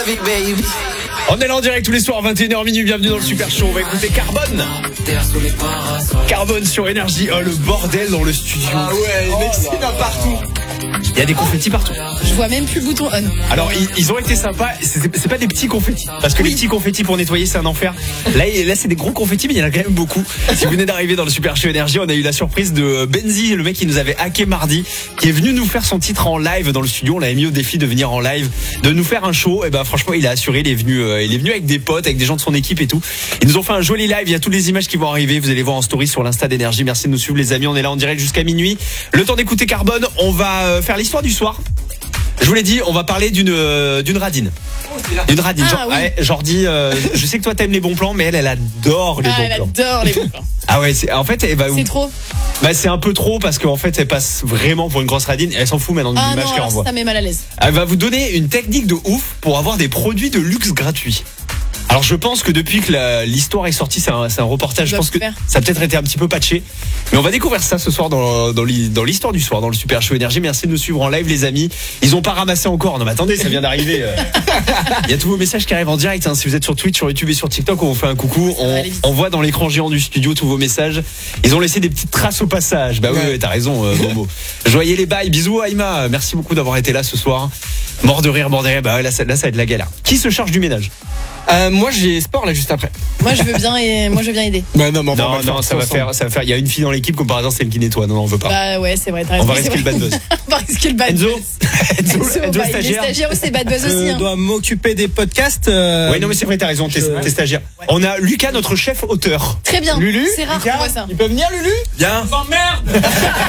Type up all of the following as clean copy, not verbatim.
On est là en direct tous les soirs 21h minuit, bienvenue dans le Super Show. On va écouter Carbone. Carbone sur Énergie. Oh le bordel dans le studio. Ah ouais, les mecs, c'est partout. Il y a des confettis partout. Je vois même plus le bouton on. Alors ils ont été sympas, c'est pas des petits confettis. Parce que les petits confettis pour nettoyer c'est un enfer. Là c'est des gros confettis mais il y en a quand même beaucoup. Si vous venez d'arriver dans le Super Show Énergie, on a eu la surprise de Benzi, le mec qui nous avait hacké mardi, qui est venu nous faire son titre en live dans le studio. On l'avait mis au défi de venir en live, de nous faire un show. Et ben franchement il a assuré, il est venu avec des potes, avec des gens de son équipe et tout. Ils nous ont fait un joli live, il y a toutes les images qui vont arriver. Vous allez voir en story sur l'Insta d'Énergie. Merci de nous suivre les amis, on est là en direct jusqu'à minuit. Le temps d'écouter Carbone, on va faire l'histoire du soir. Je vous l'ai dit, on va parler d'une radine. D'une radine. Ah, oui. Jordi, je sais que toi t'aimes les bons plans, mais elle adore les bons plans. Elle adore les bons plans. Ah ouais, en fait, C'est trop. Bah c'est un peu trop parce qu'en fait elle passe vraiment pour une grosse radine. Elle s'en fout maintenant de l'image qu'elle envoie. Ça met mal à l'aise. Elle va vous donner une technique de ouf pour avoir des produits de luxe gratuits. Alors je pense que depuis que l'histoire est sortie, c'est un reportage, je pense que ça a peut-être été un petit peu patché. Mais on va découvrir ça ce soir dans l'histoire du soir, dans le Super Show Énergie. Merci de nous suivre en live les amis. Ils ont pas ramassé encore. Non mais attendez, ça vient d'arriver. Il y a tous vos messages qui arrivent en direct. Si vous êtes sur Twitch, sur YouTube et sur TikTok, on vous fait un coucou. On voit dans l'écran géant du studio tous vos messages. Ils ont laissé des petites traces au passage. Bah oui, t'as raison Momo. Joyeux les bails. Bisous Aïma. Merci beaucoup d'avoir été là ce soir. Mort de rire. Bah ouais, là ça va être la galère. Qui se charge du ménage? Moi j'ai sport là juste après. Moi je veux bien aider. Bah non, ça va faire. Il y a une fille dans l'équipe comme par exemple celle qui nettoie. Non, on veut pas. Bah ouais, c'est vrai. On va risquer le bad buzz. On va risquer le bad buzz. Enzo stagiaire. Les stagiaires c'est bad buzz aussi. Je dois m'occuper des podcasts. Ouais, non mais c'est vrai, t'as raison. T'es stagiaire. On a Lucas, notre chef auteur. Très bien. Lulu. C'est rare qu'on voit ça. Il peut venir Lulu? Viens. Oh merde.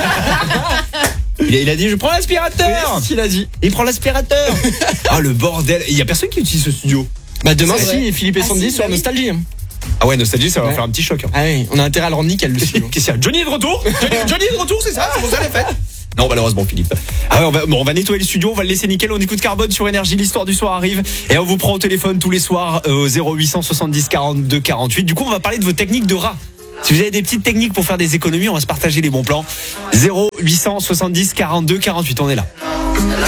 Il a dit je prends l'aspirateur. Il a dit. Il prend l'aspirateur. Ah le bordel. Il y a personne qui utilise ce studio. Bah demain si Philippe et Sandy sur Nostalgie. Ah ouais, Nostalgie, ça va faire un petit choc. Ah oui, on a intérêt à le rendre nickel le studio. Qu'est-ce qu'il y a? Johnny est de retour. Johnny est de retour, c'est ça? C'est pour ça la fête. Non, malheureusement, Philippe. Ah ouais, on va nettoyer le studio, on va le laisser nickel. On écoute Carbone sur Énergie, l'histoire du soir arrive. Et on vous prend au téléphone tous les soirs au 0800 70 42 48. Du coup, on va parler de vos techniques de rat. Si vous avez des petites techniques pour faire des économies, on va se partager les bons plans. 0800 70 42 48, on est là.